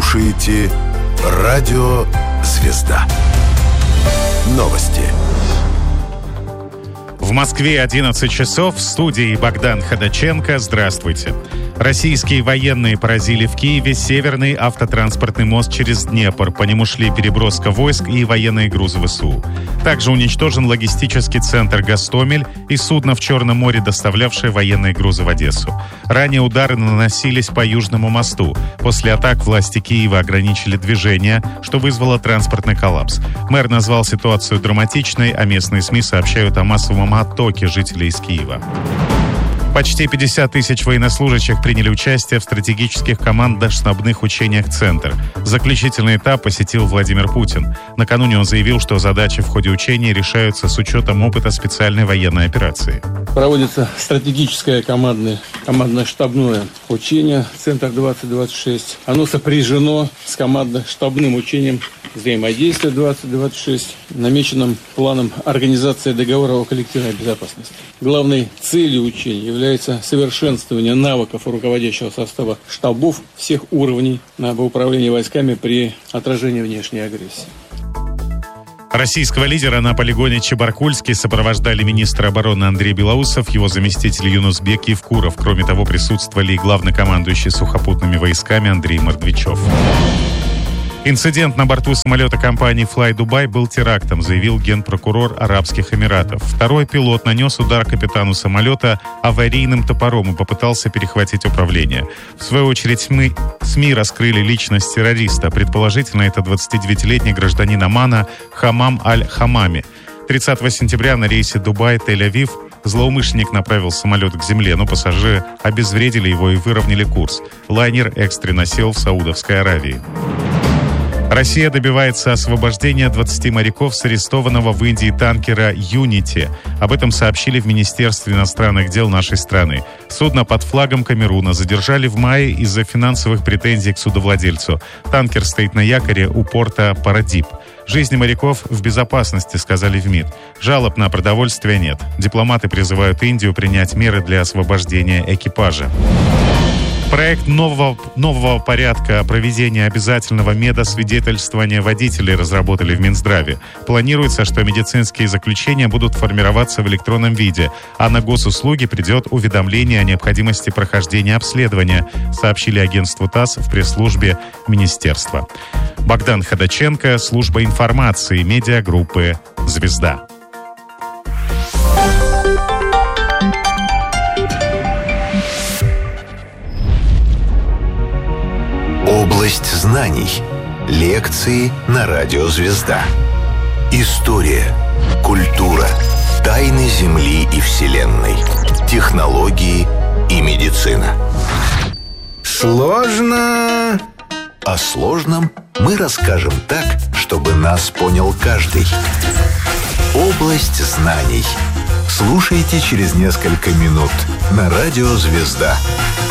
слушаете Радио Звезда. Новости. В Москве 11 часов. В студии Богдан Ходаченко. Здравствуйте. Российские военные поразили в Киеве северный автотранспортный мост через Днепр. По нему шли переброска войск и военные грузы ВСУ. Также уничтожен логистический центр «Гостомель» и судно в Черном море, доставлявшее военные грузы в Одессу. Ранее удары наносились по Южному мосту. После атак власти Киева ограничили движение, что вызвало транспортный коллапс. Мэр назвал ситуацию драматичной, а местные СМИ сообщают о массовом оттоке жителей из Киева. Почти 50 тысяч военнослужащих приняли участие в стратегических командно-штабных учениях «Центр». Заключительный этап посетил Владимир Путин. Накануне он заявил, что задачи в ходе учений решаются с учетом опыта специальной военной операции. Проводится стратегическое командно-штабное учение «Центр-2026». Оно сопряжено с командно-штабным учением взаимодействия 2026, намеченным планом организации договора о коллективной безопасности. Главной целью учения является совершенствование навыков руководящего состава штабов всех уровней в управлении войсками при отражении внешней агрессии. Российского лидера на полигоне Чебаркульский сопровождали министр обороны Андрей Белоусов, его заместитель Юнусбек Евкуров. Кроме того, присутствовали и главнокомандующий сухопутными войсками Андрей Мордвичев. Инцидент на борту самолета компании Fly Dubai был терактом, заявил генпрокурор Арабских Эмиратов. Второй пилот нанес удар капитану самолета аварийным топором и попытался перехватить управление. В свою очередь СМИ раскрыли личность террориста. Предположительно, это 29-летний гражданин Омана Хамам Аль-Хамами. 30 сентября на рейсе Дубай-Тель-Авив злоумышленник направил самолет к земле, но пассажиры обезвредили его и выровняли курс. Лайнер экстренно сел в Саудовской Аравии. Россия добивается освобождения 20 моряков с арестованного в Индии танкера «Юнити». Об этом сообщили в Министерстве иностранных дел нашей страны. Судно под флагом Камеруна задержали в мае из-за финансовых претензий к судовладельцу. Танкер стоит на якоре у порта Парадип. Жизни моряков в безопасности, сказали в МИД. Жалоб на продовольствие нет. Дипломаты призывают Индию принять меры для освобождения экипажа. Проект нового порядка проведения обязательного медосвидетельствования водителей разработали в Минздраве. Планируется, что медицинские заключения будут формироваться в электронном виде, а на госуслуги придет уведомление о необходимости прохождения обследования, сообщили агентству ТАСС в пресс-службе Министерства. Богдан Ходаченко, служба информации медиагруппы «Звезда». Область знаний. Лекции на Радио Звезда. История, культура, тайны Земли и Вселенной, технологии и медицина. Сложно. О сложном мы расскажем так, чтобы нас понял каждый. Область знаний. Слушайте через несколько минут на Радио Звезда.